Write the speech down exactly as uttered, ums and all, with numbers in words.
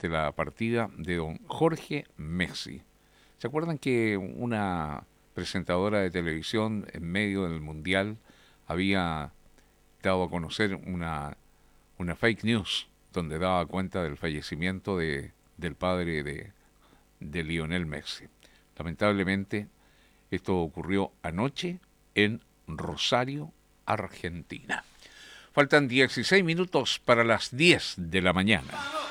ante la partida de don Jorge Messi. ¿Se acuerdan que una presentadora de televisión en medio del Mundial había dado a conocer una, una fake news donde daba cuenta del fallecimiento de, del padre de, de Lionel Messi? Lamentablemente, esto ocurrió anoche en Rosario, Argentina. Faltan dieciséis minutos para las diez de la mañana.